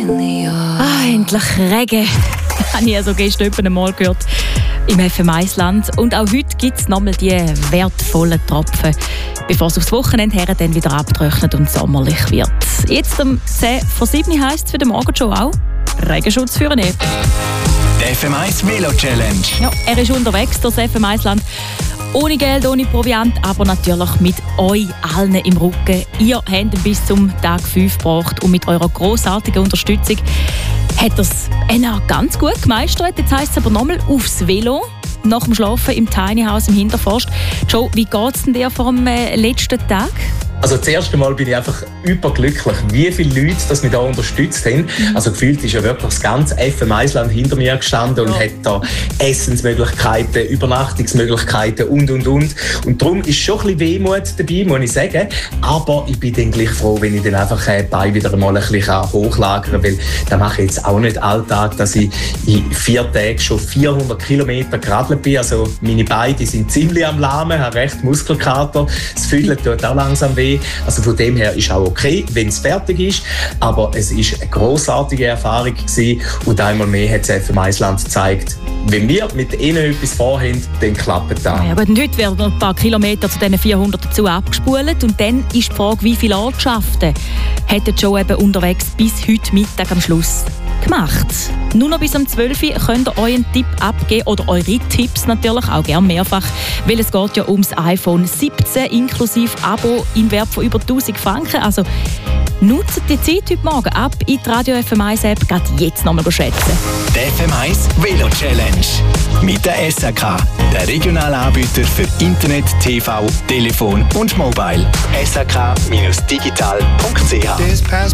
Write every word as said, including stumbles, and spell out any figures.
Ah, endlich Regen. Habe ich also gestern etwa einmal gehört im F M eins-Land. Und auch heute gibt es nochmal die wertvollen Tropfen, bevor es aufs Wochenende her dann wieder abtrocknet und sommerlich wird. Jetzt um zehn vor sieben heisst es für den Morgenshow auch Regenschutz für eine. Die F M eins Velo Challenge. Ja, er ist unterwegs, das F M eins-Land. Ohne Geld, ohne Proviant, aber natürlich mit euch allen im Rücken. Ihr habt ihn bis zum Tag fünf gebracht und mit eurer grossartigen Unterstützung hat er es ganz gut gemeistert. Jetzt heisst es aber nochmal aufs Velo. Nach dem Schlafen im Tiny House im Hinterforst. Joe, wie geht es denn dir vor dem äh, letzten Tag? Also das erste Mal bin ich einfach überglücklich, wie viele Leute das mich da unterstützt haben. Mhm. Also gefühlt ist ja wirklich das ganze F M eins-Land hinter mir gestanden und ja. hat da Essensmöglichkeiten, Übernachtungsmöglichkeiten und, und, und. Und darum ist schon ein bisschen Wehmut dabei, muss ich sagen. Aber ich bin dann gleich froh, wenn ich dann einfach äh, bei wieder mal ein bisschen hochlagern kann, weil das mache ich jetzt auch nicht alltag, dass ich in vier Tagen schon vierhundert Kilometer geradelt bin. Also meine Beine sind ziemlich am Lahmen, habe recht Muskelkater. Das Fühlen tut auch langsam weh. Also von dem her ist auch okay, wenn es fertig ist. Aber es war eine grossartige Erfahrung gewesen. Und einmal mehr hat das F M eins-Land gezeigt, wenn wir mit ihnen etwas vorhaben, dann klappt das. Ja, aber heute werden noch ein paar Kilometer zu diesen vierhundert dazu abgespult. Und dann ist die Frage, wie viele Ortschaften hätten schon eben unterwegs bis heute Mittag am Schluss gemacht. Nur noch bis um zwölf Uhr könnt ihr euren Tipp abgeben oder eure Tipps natürlich auch gerne mehrfach, weil es geht ja ums iPhone siebzehn inklusive Abo im Wert von über tausend Franken. Also nutzt die Zeit heute Morgen ab in die Radio F M eins App, gerade jetzt nochmal schätzen. Die F M eins Velo Challenge mit der S A K, der regionale Anbieter für Internet, T V, Telefon und Mobile. S A K Bindestrich digital Punkt c h